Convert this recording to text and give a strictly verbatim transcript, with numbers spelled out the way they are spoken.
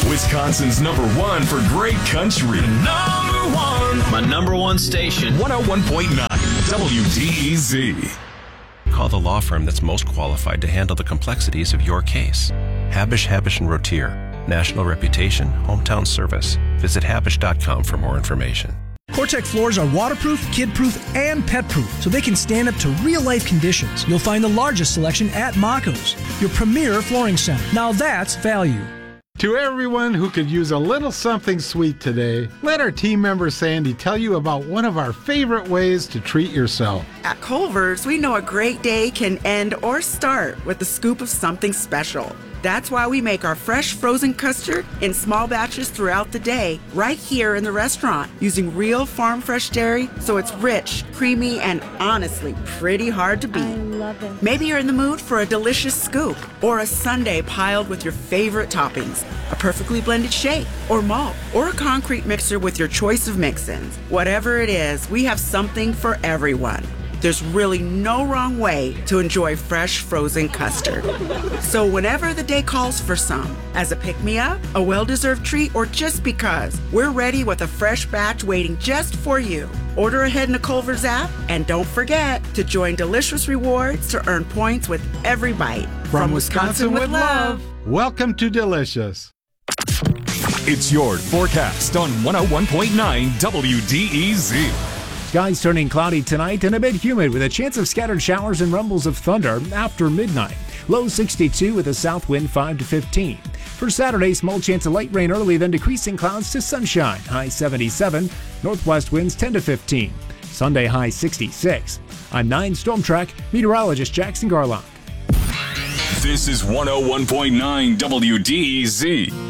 Wisconsin's number one for great country. Number one. My number one station. one oh one point nine W D E Z. Call the law firm that's most qualified to handle the complexities of your case. Habish, Habish and Rotier. National reputation, hometown service. Visit habish dot com for more information. CORTEC floors are waterproof, kid-proof, and pet-proof, so they can stand up to real-life conditions. You'll find the largest selection at Maco's, your premier flooring center. Now that's value. To everyone who could use a little something sweet today, let our team member Sandy tell you about one of our favorite ways to treat yourself. At Culver's, we know a great day can end or start with a scoop of something special. That's why we make our fresh frozen custard in small batches throughout the day, right here in the restaurant, using real farm fresh dairy, so it's rich, creamy, and honestly pretty hard to beat. I love it. Maybe you're in the mood for a delicious scoop or a sundae piled with your favorite toppings, a perfectly blended shake or malt, or a concrete mixer with your choice of mix-ins. Whatever it is, we have something for everyone. There's really no wrong way to enjoy fresh frozen custard. So whenever the day calls for some, as a pick-me-up, a well-deserved treat, or just because, we're ready with a fresh batch waiting just for you. Order ahead in the Culver's app, and don't forget to join Delicious Rewards to earn points with every bite. From, From Wisconsin, Wisconsin with love, welcome to Delicious. It's your forecast on one oh one point nine W D E Z. Skies turning cloudy tonight and a bit humid with a chance of scattered showers and rumbles of thunder after midnight. Low sixty-two with a south wind five to fifteen. For Saturday, small chance of light rain early, then decreasing clouds to sunshine. High seventy-seven. Northwest winds ten to fifteen. Sunday, high sixty-six. I'm nine Storm Track meteorologist Jackson Garlock. This is one oh one point nine W D E Z.